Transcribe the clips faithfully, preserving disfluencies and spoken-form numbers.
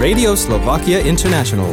Radio Slovakia International.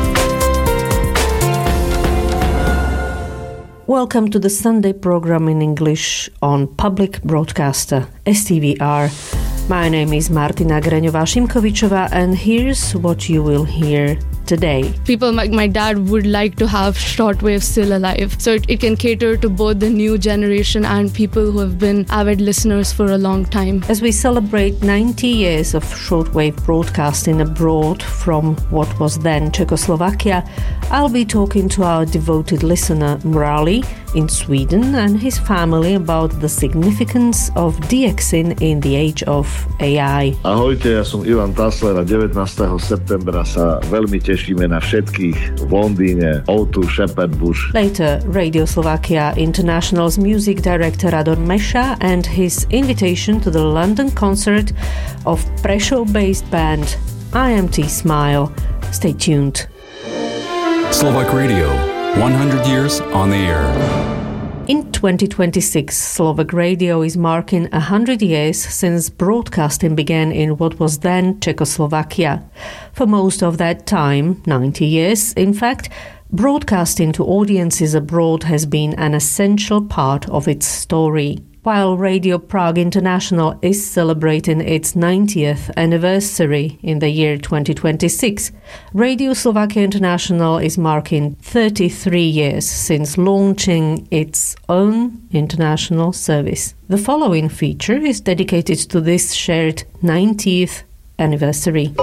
Welcome to the Sunday program in English on Public Broadcaster S T V R. My name is Martina Greňová-Šimkovičová, and here's what you will hear today. People like my dad would like to have shortwave still alive, so it, it can cater to both the new generation and people who have been avid listeners for a long time. As we celebrate ninety years of shortwave broadcasting abroad from what was then Czechoslovakia, I'll be talking to our devoted listener Murali in Sweden and his family about the significance of DXing in the age of A I. Ahojte, ja som Ivan Tasler a devätnásteho septembra sa veľmi tešíme na všetkých v Londýne, ó dva Shepherd Bush. Later, Radio Slovakia International's music director Radon Mesha and his invitation to the London concert of Prešov-based band I M T Smile. Stay tuned. Slovak Radio, one hundred years on the air. In twenty twenty-six, Slovak Radio is marking one hundred years since broadcasting began in what was then Czechoslovakia. For most of that time, ninety years, in fact, broadcasting to audiences abroad has been an essential part of its story. While Radio Prague International is celebrating its ninetieth anniversary in the year twenty twenty-six, Radio Slovakia International is marking thirty-three years since launching its own international service. The following feature is dedicated to this shared ninetieth anniversary.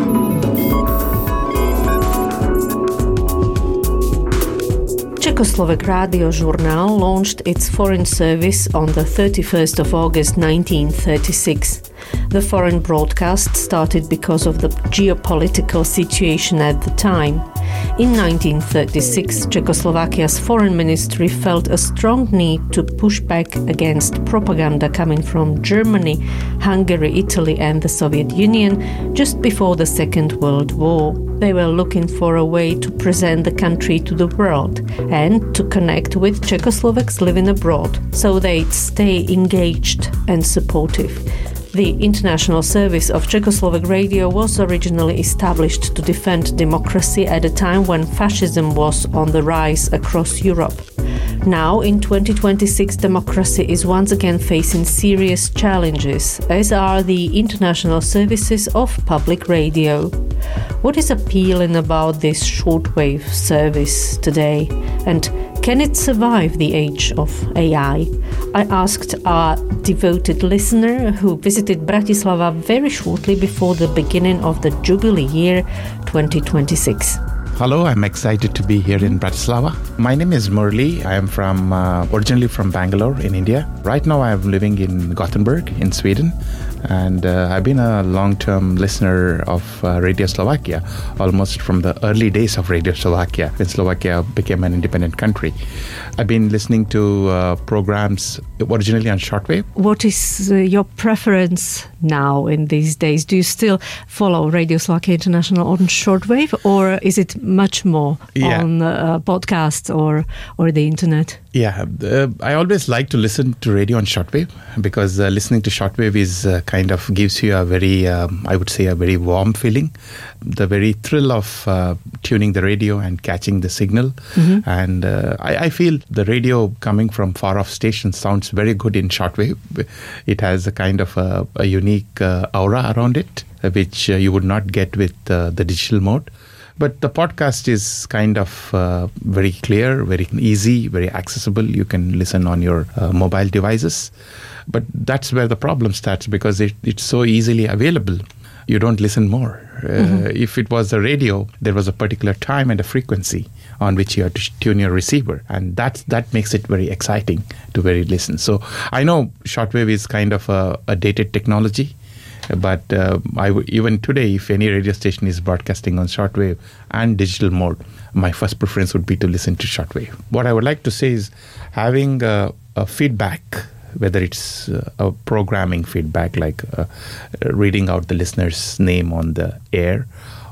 Czechoslovak Radio Journal launched its foreign service on the thirty-first of August nineteen thirty-six. The foreign broadcast started because of the geopolitical situation at the time. In nineteen thirty-six, Czechoslovakia's foreign ministry felt a strong need to push back against propaganda coming from Germany, Hungary, Italy and the Soviet Union just before the Second World War. They were looking for a way to present the country to the world and to connect with Czechoslovaks living abroad, so they'd stay engaged and supportive. The international service of Czechoslovak Radio was originally established to defend democracy at a time when fascism was on the rise across Europe. Now, in twenty twenty-six, democracy is once again facing serious challenges, as are the international services of public radio. What is appealing about this shortwave service today, and can it survive the age of A I? I asked our devoted listener who visited Bratislava very shortly before the beginning of the Jubilee year twenty twenty-six. Hello, I'm excited to be here in Bratislava. My name is Murli. I am from uh, originally from Bangalore in India. Right now I'm living in Gothenburg in Sweden. And uh, I've been a long-term listener of uh, Radio Slovakia, almost from the early days of Radio Slovakia, when Slovakia became an independent country. I've been listening to uh, programs originally on shortwave. What is uh, your preference now in these days? Do you still follow Radio Slovakia International on shortwave, or is it much more yeah. on uh, podcasts or, or the internet? Yeah, uh, I always like to listen to radio on shortwave because uh, listening to shortwave is uh, kind of gives you a very, um, I would say, a very warm feeling. The very thrill of uh, tuning the radio and catching the signal. Mm-hmm. And uh, I, I feel the radio coming from far off stations sounds very good in shortwave. It has a kind of a, a unique uh, aura around it, which uh, you would not get with uh, the digital mode. But the podcast is kind of uh, very clear, very easy, very accessible. You can listen on your uh, mobile devices. But that's where the problem starts because it, it's so easily available. You don't listen more. Mm-hmm. Uh, if it was a radio, there was a particular time and a frequency on which you had to tune your receiver. And that, that makes it very exciting to very listen. So I know shortwave is kind of a, a dated technology. But uh, I w- even today, if any radio station is broadcasting on shortwave and digital mode, my first preference would be to listen to shortwave. What I would like to say is having a, a feedback, whether it's uh, a programming feedback, like uh, reading out the listener's name on the air,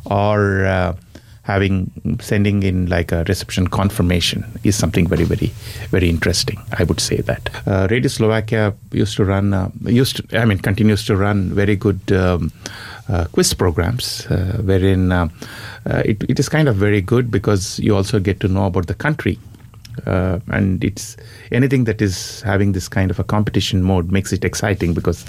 or uh, having sending in like a reception confirmation is something very, very, very interesting. I would say that uh, Radio Slovakia used to run, uh, used to, I mean, continues to run very good um, uh, quiz programs, uh, wherein uh, uh, it, it is kind of very good because you also get to know about the country. Uh, and it's anything that is having this kind of a competition mode makes it exciting because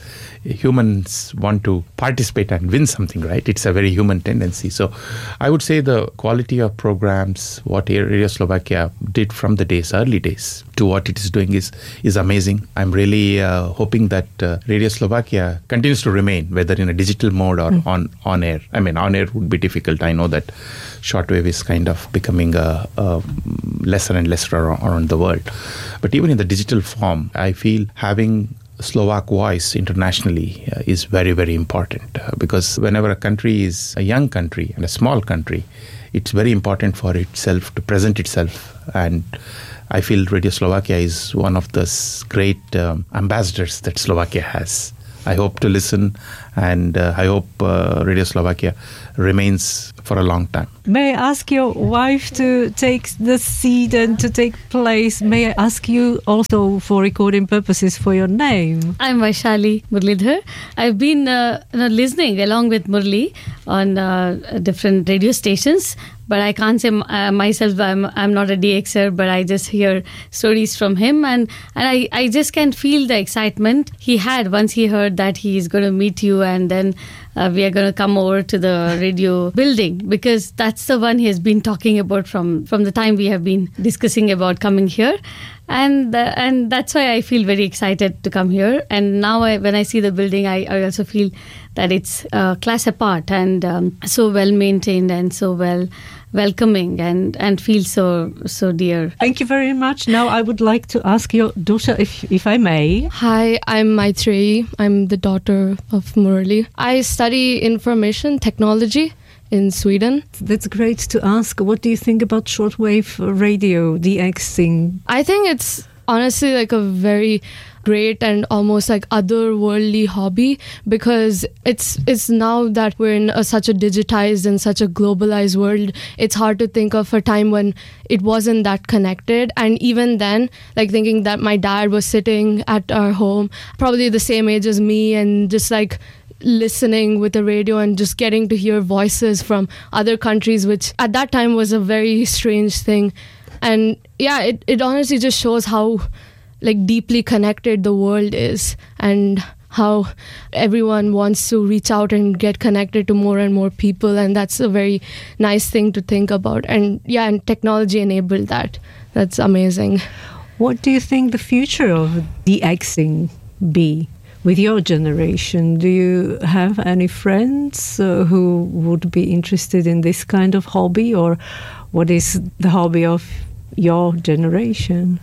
humans want to participate and win something, right? It's a very human tendency. So I would say the quality of programs, what Radio Slovakia did from the days, early days, to what it is doing is is amazing. I'm really uh, hoping that uh, Radio Slovakia continues to remain, whether in a digital mode or mm. on, on air. I mean, on air would be difficult. I know that shortwave is kind of becoming a, a lesser and lesser around the world. But even in the digital form, I feel having Slovak voice internationally uh, is very, very important uh, because whenever a country is a young country and a small country, it's very important for itself to present itself. And I feel Radio Slovakia is one of the great um, ambassadors that Slovakia has. I hope to listen, and uh, I hope uh, Radio Slovakia remains for a long time. May I ask your wife to take the seat and to take place? May I ask you also for recording purposes for your name? I'm Vaishali Murlidhar. I've been uh, you know, listening along with Murli on uh, different radio stations. But I can't say uh, myself, I'm I'm not a D Xer, but I just hear stories from him. And, and I, I just can feel the excitement he had once he heard that he is going to meet you and then uh, we are going to come over to the radio building, because that's the one he has been talking about from, from the time we have been discussing about coming here. And uh, and that's why I feel very excited to come here. And now I, when I see the building, I, I also feel that it's uh, class apart and um, so well maintained and so well welcoming and, and feels so so dear. Thank you very much. Now I would like to ask your daughter, if if I may. Hi, I'm Maitreyi. I'm the daughter of Murali. I study information technology in Sweden. That's great to ask. What do you think about shortwave radio, the X thing? I think it's honestly like a very great and almost like otherworldly hobby, because it's it's now that we're in a, such a digitized and such a globalized world, it's hard to think of a time when it wasn't that connected. And even then, like thinking that my dad was sitting at our home, probably the same age as me, and just like listening with the radio and just getting to hear voices from other countries, which at that time was a very strange thing. And yeah, it, it honestly just shows how like deeply connected the world is and how everyone wants to reach out and get connected to more and more people. And that's a very nice thing to think about. And yeah, and technology enabled that. That's amazing. What do you think the future of DXing be? With your generation, do you have any friends uh, who would be interested in this kind of hobby, or what is the hobby of your generation?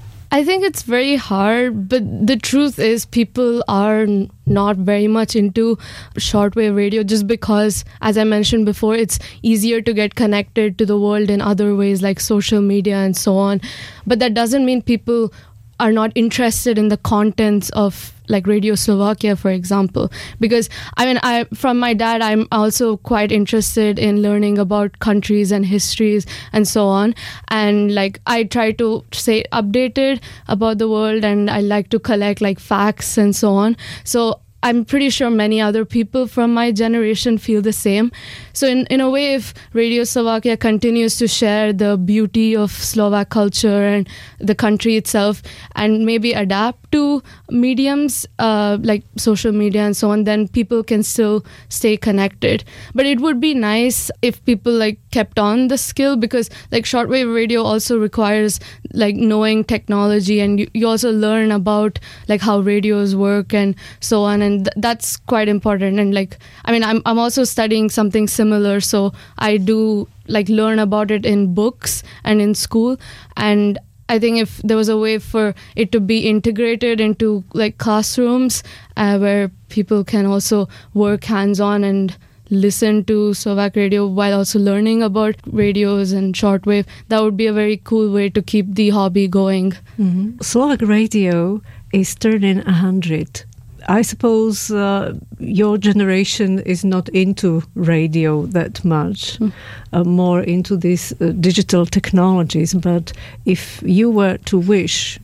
I think it's very hard, but the truth is people are n- not very much into shortwave radio just because, as I mentioned before, it's easier to get connected to the world in other ways like social media and so on. But that doesn't mean people are not interested in the contents of like Radio Slovakia, for example, because I mean, I from my dad, I'm also quite interested in learning about countries and histories and so on. And like I try to stay updated about the world, and I like to collect like facts and so on. So I'm pretty sure many other people from my generation feel the same. So in, in a way, if Radio Slovakia continues to share the beauty of Slovak culture and the country itself and maybe adapt to mediums uh, like social media and so on, then people can still stay connected. But it would be nice if people like kept on the skill, because like shortwave radio also requires like knowing technology, and you, you also learn about like how radios work and so on. And th- that's quite important. And like, I mean, I'm I'm also studying something similar, so I do like learn about it in books and in school. And I think if there was a way for it to be integrated into like classrooms uh, where people can also work hands-on and listen to Slovak radio while also learning about radios and shortwave, that would be a very cool way to keep the hobby going. Mm-hmm. Slovak radio is turning a hundred. I suppose uh, your generation is not into radio that much, mm. uh, more into these uh, digital technologies. But if you were to wish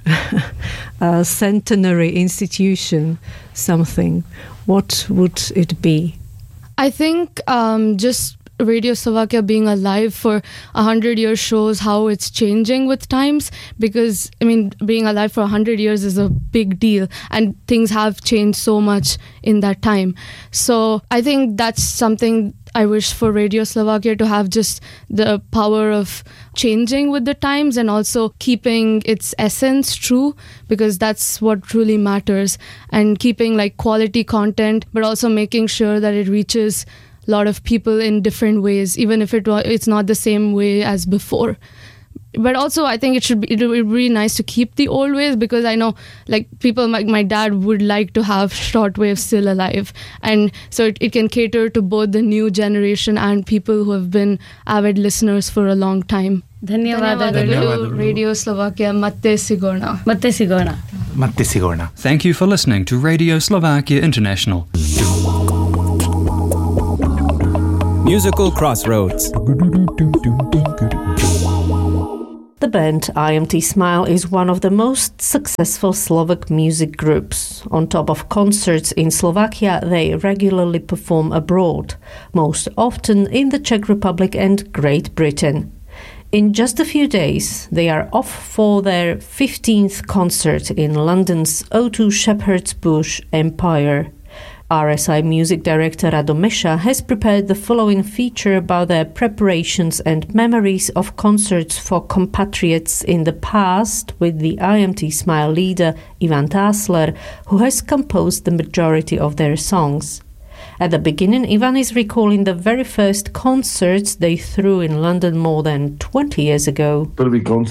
a centenary institution something, what would it be? I think um, just Radio Slovakia being alive for a hundred years shows how it's changing with times, because I mean being alive for a hundred years is a big deal and things have changed so much in that time. So I think that's something I wish for Radio Slovakia to have, just the power of changing with the times and also keeping its essence true, because that's what truly matters, and keeping like quality content but also making sure that it reaches a lot of people in different ways, even if it it's not the same way as before. But also, I think it should be it would be really nice to keep the old ways, because I know like people like my dad would like to have shortwave still alive, and so it, it can cater to both the new generation and people who have been avid listeners for a long time. ಧನ್ಯವಾದಗಳು. Radio Slovakia. ಮತ್ತೆ ಸಿಗೋಣ. ಮತ್ತೆ ಸಿಗೋಣ. ಮತ್ತೆ ಸಿಗೋಣ. Thank you for listening to Radio Slovakia International. Musical Crossroads. The band I M T Smile is one of the most successful Slovak music groups. On top of concerts in Slovakia, they regularly perform abroad, most often in the Czech Republic and Great Britain. In just a few days, they are off for their fifteenth concert in London's O two Shepherd's Bush Empire. R S I music director Rado Mesha has prepared the following feature about their preparations and memories of concerts for compatriots in the past with the I M T Smile leader Ivan Tasler, who has composed the majority of their songs. At the beginning, Ivan is recalling the very first concerts they threw in London more than twenty years ago. The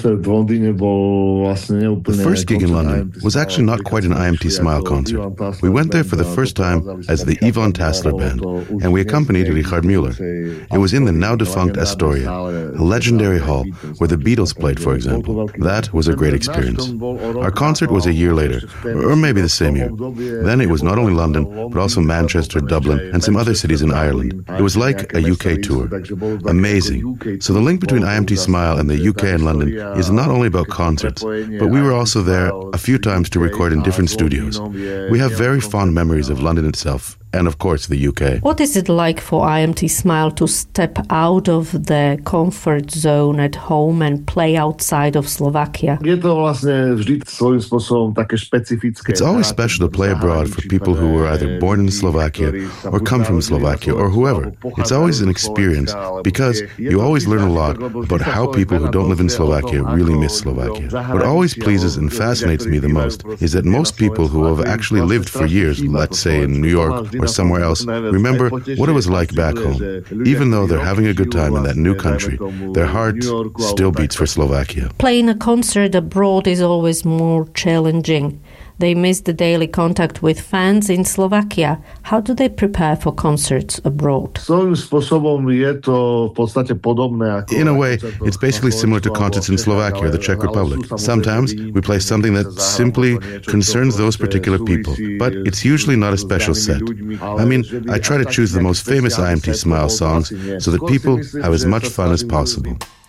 first gig in London was actually not quite an I M T Smile concert. We went there for the first time as the Ivan Tasler Band, and we accompanied Richard Müller. It was in the now-defunct Astoria, a legendary hall where the Beatles played, for example. That was a great experience. Our concert was a year later, or maybe the same year. Then it was not only London, but also Manchester, Dublin, and some other cities in Ireland. It was like a U K tour. Amazing. So the link between I M T Smile and the U K and London is not only about concerts, but we were also there a few times to record in different studios. We have very fond memories of London itself, and of course the U K. What is it like for I M T Smile to step out of their comfort zone at home and play outside of Slovakia? It's always special to play abroad for people who were either born in Slovakia or come from Slovakia or whoever. It's always an experience because you always learn a lot about how people who don't live in Slovakia really miss Slovakia. What always pleases and fascinates me the most is that most people who have actually lived for years, let's say in New York or somewhere else, remember what it was like back home. Even though they're having a good time in that new country, their heart still beats for Slovakia. Playing a concert abroad is always more challenging. They miss the daily contact with fans in Slovakia. How do they prepare for concerts abroad? In a way, it's basically similar to concerts in Slovakia or the Czech Republic. Sometimes we play something that simply concerns those particular people, but it's usually not a special set. I mean, I try to choose the most famous I M T Smile songs so that people have as much fun as possible.